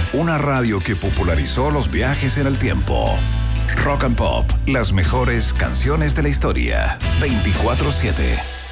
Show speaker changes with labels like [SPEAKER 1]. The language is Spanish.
[SPEAKER 1] Una radio que popularizó los viajes en el tiempo. Rock and Pop, las mejores canciones de la historia. 24/7.